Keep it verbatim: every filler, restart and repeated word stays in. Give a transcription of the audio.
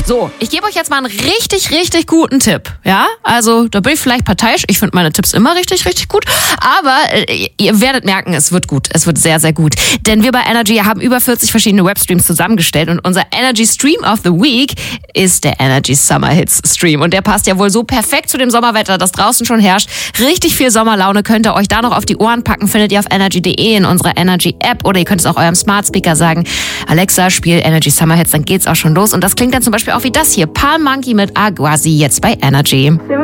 So, ich gebe euch jetzt mal einen richtig, richtig guten Tipp. Ja, also da bin ich vielleicht parteiisch. Ich finde meine Tipps immer richtig, richtig gut. Aber äh, ihr werdet merken, es wird gut. Es wird sehr, sehr gut. Denn wir bei Energy haben über vierzig verschiedene Webstreams zusammengestellt und unser Energy Stream of the Week ist der Energy Summer Hits Stream. Und der passt ja wohl so perfekt zu dem Sommerwetter, das draußen schon herrscht. Richtig viel Sommerlaune könnt ihr euch da noch auf die Ohren packen, findet ihr auf energy punkt de in unserer Energy App oder ihr könnt es auch eurem Smart Speaker sagen, Alexa, spiel Energy Summer Hits, dann geht's auch schon los. Und das klingt dann zum Beispiel auch wie das hier, Palm Monkey mit Aguasi jetzt bei Energy.